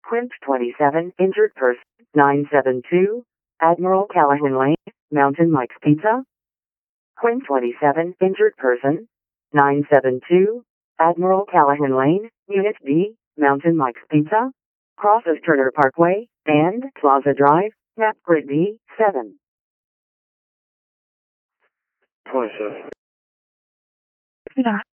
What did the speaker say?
Quint 27, injured person, 972, Admiral Callahan Lane, Mountain Mike's Pizza. Quint 27, injured person, 972, Admiral Callahan Lane, Unit D, Mountain Mike's Pizza. Crosses Turner Parkway, and Plaza Drive, Map Grid D, 7. 27. Yeah.